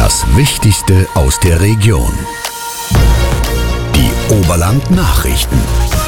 Das Wichtigste aus der Region. Die Oberland-Nachrichten.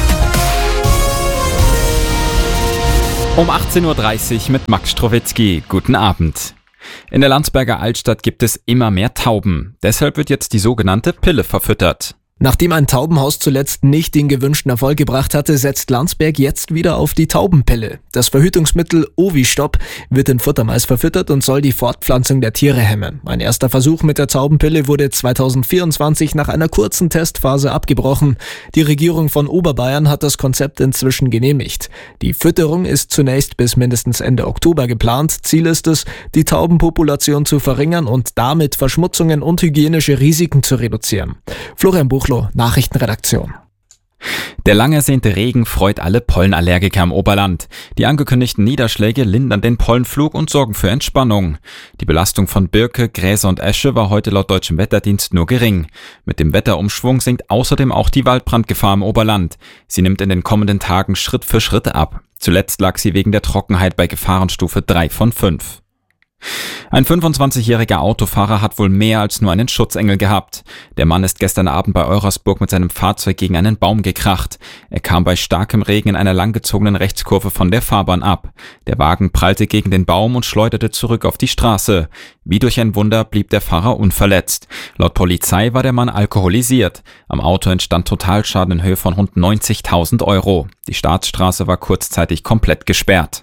Um 18.30 Uhr mit Max Strowitzki. Guten Abend. In der Landsberger Altstadt gibt es immer mehr Tauben. Deshalb wird jetzt die sogenannte Pille verfüttert. Nachdem ein Taubenhaus zuletzt nicht den gewünschten Erfolg gebracht hatte, setzt Landsberg jetzt wieder auf die Taubenpille. Das Verhütungsmittel Ovistop wird in Futtermais verfüttert und soll die Fortpflanzung der Tiere hemmen. Ein erster Versuch mit der Taubenpille wurde 2024 nach einer kurzen Testphase abgebrochen. Die Regierung von Oberbayern hat das Konzept inzwischen genehmigt. Die Fütterung ist zunächst bis mindestens Ende Oktober geplant. Ziel ist es, die Taubenpopulation zu verringern und damit Verschmutzungen und hygienische Risiken zu reduzieren. Florian Buchloh, Nachrichtenredaktion. Der lang ersehnte Regen freut alle Pollenallergiker im Oberland. Die angekündigten Niederschläge lindern den Pollenflug und sorgen für Entspannung. Die Belastung von Birke, Gräser und Esche war heute laut Deutschem Wetterdienst nur gering. Mit dem Wetterumschwung sinkt außerdem auch die Waldbrandgefahr im Oberland. Sie nimmt in den kommenden Tagen Schritt für Schritt ab. Zuletzt lag sie wegen der Trockenheit bei Gefahrenstufe 3 von 5. Ein 25-jähriger Autofahrer hat wohl mehr als nur einen Schutzengel gehabt. Der Mann ist gestern Abend bei Eurasburg mit seinem Fahrzeug gegen einen Baum gekracht. Er kam bei starkem Regen in einer langgezogenen Rechtskurve von der Fahrbahn ab. Der Wagen prallte gegen den Baum und schleuderte zurück auf die Straße. Wie durch ein Wunder blieb der Fahrer unverletzt. Laut Polizei war der Mann alkoholisiert. Am Auto entstand Totalschaden in Höhe von rund 90.000 Euro. Die Staatsstraße war kurzzeitig komplett gesperrt.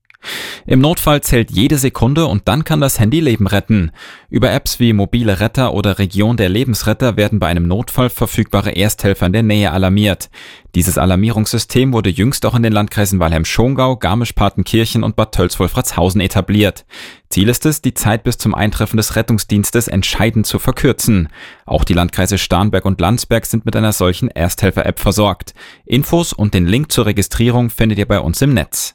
Im Notfall zählt jede Sekunde und dann kann das Handy Leben retten. Über Apps wie Mobile Retter oder Region der Lebensretter werden bei einem Notfall verfügbare Ersthelfer in der Nähe alarmiert. Dieses Alarmierungssystem wurde jüngst auch in den Landkreisen Weilheim-Schongau, Garmisch-Partenkirchen und Bad Tölz-Wolfratshausen etabliert. Ziel ist es, die Zeit bis zum Eintreffen des Rettungsdienstes entscheidend zu verkürzen. Auch die Landkreise Starnberg und Landsberg sind mit einer solchen Ersthelfer-App versorgt. Infos und den Link zur Registrierung findet ihr bei uns im Netz.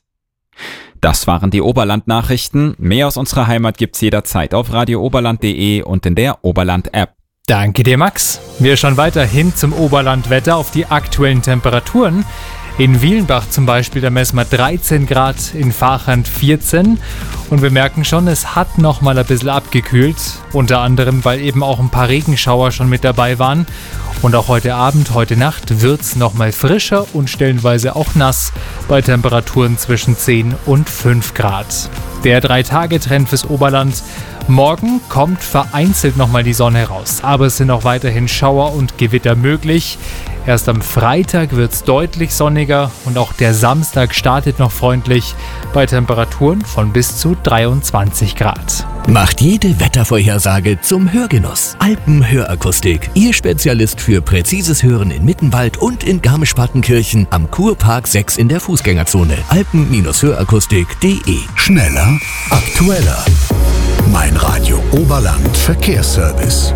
Das waren die Oberland-Nachrichten. Mehr aus unserer Heimat gibt's jederzeit auf radiooberland.de und in der Oberland-App. Danke dir, Max. Wir schauen weiterhin zum Oberlandwetter auf die aktuellen Temperaturen. In Wielenbach zum Beispiel, da messen wir 13 Grad, in Vachand 14. Und wir merken schon, es hat noch mal ein bisschen abgekühlt. Unter anderem, weil eben auch ein paar Regenschauer schon mit dabei waren. Und auch heute Abend, heute Nacht wird es noch mal frischer und stellenweise auch nass bei Temperaturen zwischen 10 und 5 Grad. Der 3-Tage-Trend fürs Oberland. Morgen kommt vereinzelt nochmal die Sonne raus, aber es sind auch weiterhin Schauer und Gewitter möglich. Erst am Freitag wird es deutlich sonniger und auch der Samstag startet noch freundlich bei Temperaturen von bis zu 23 Grad. Macht jede Wettervorhersage zum Hörgenuss. Alpenhörakustik, Ihr Spezialist für präzises Hören in Mittenwald und in Garmisch-Partenkirchen am Kurpark 6 in der Fußgängerzone. Alpen-Hörakustik.de. Schneller, aktueller. Mein Radio Oberland Verkehrsservice.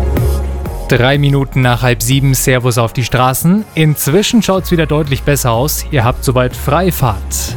3 Minuten nach 6:30, Servus auf die Straßen. Inzwischen schaut es wieder deutlich besser aus. Ihr habt soweit Freifahrt.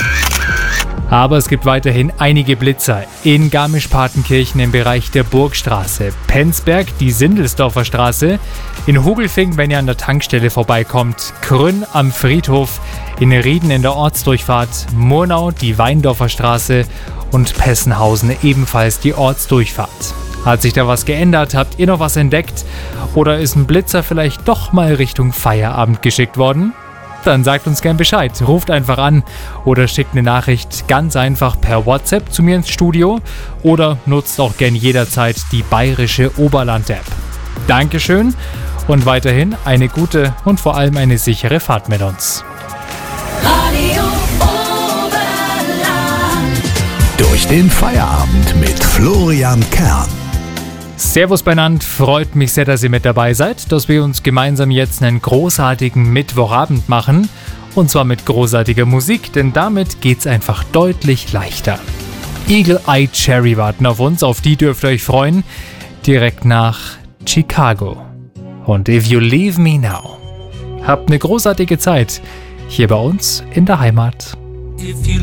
Aber es gibt weiterhin einige Blitzer in Garmisch-Partenkirchen im Bereich der Burgstraße, Penzberg die Sindelsdorfer Straße, in Hugelfing, wenn ihr an der Tankstelle vorbeikommt, Krünn am Friedhof, in Rieden in der Ortsdurchfahrt, Murnau die Weindorfer Straße und Pessenhausen ebenfalls die Ortsdurchfahrt. Hat sich da was geändert? Habt ihr noch was entdeckt? Oder ist ein Blitzer vielleicht doch mal Richtung Feierabend geschickt worden? Dann sagt uns gern Bescheid. Ruft einfach an oder schickt eine Nachricht ganz einfach per WhatsApp zu mir ins Studio oder nutzt auch gern jederzeit die bayerische Oberland-App. Dankeschön und weiterhin eine gute und vor allem eine sichere Fahrt mit uns. Radio Oberland. Durch den Feierabend mit Florian Kern. Servus beieinander, freut mich sehr, dass ihr mit dabei seid, dass wir uns gemeinsam jetzt einen großartigen Mittwochabend machen. Und zwar mit großartiger Musik, denn damit geht's einfach deutlich leichter. Eagle Eye Cherry warten auf uns, auf die dürft ihr euch freuen. Direkt nach Chicago. Und If You Leave Me Now. Habt eine großartige Zeit hier bei uns in der Heimat. If you